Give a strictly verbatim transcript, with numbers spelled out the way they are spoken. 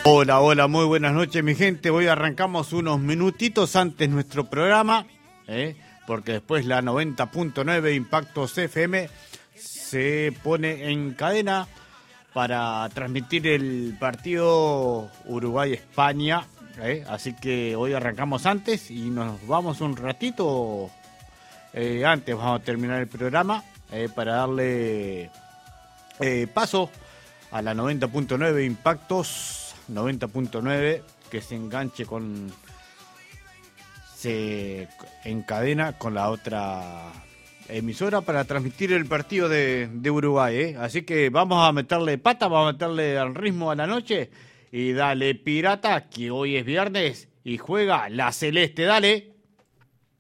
Hola, hola, muy buenas noches mi gente. Hoy arrancamos unos minutitos antes nuestro programa, ¿eh? porque después la noventa punto nueve Impactos F M se pone en cadena para transmitir el partido Uruguay-España, ¿eh? así que hoy arrancamos antes y nos vamos un ratito eh, antes, vamos a terminar el programa eh, para darle eh, paso a la noventa punto nueve Impactos noventa punto nueve, que se enganche con se encadena con la otra emisora para transmitir el partido de, de Uruguay, ¿eh? Así que vamos a meterle pata, vamos a meterle al ritmo a la noche y dale pirata, que hoy es viernes y juega la Celeste, dale.